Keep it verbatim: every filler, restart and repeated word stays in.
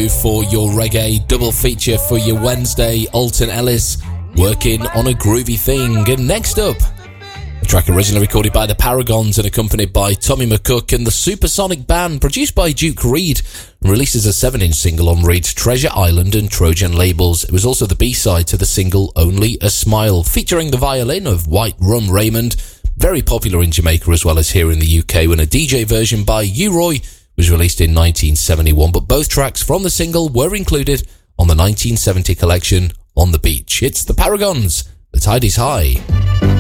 two for your reggae. Double feature for your Wednesday. Alton Ellis working on a groovy thing. And next up, a track originally recorded by the Paragons and accompanied by Tommy McCook and the Supersonic Band, produced by Duke Reid, and released as a seven-inch single on Reid's Treasure Island and Trojan labels. It was also the B-side to the single Only a Smile, featuring the violin of White Rum Raymond, very popular in Jamaica as well as here in the U K, when a D J version by U-Roy was released in nineteen seventy-one, but both tracks from the single were included on the nineteen seventy collection On the Beach. It's the Paragons, The Tide is High.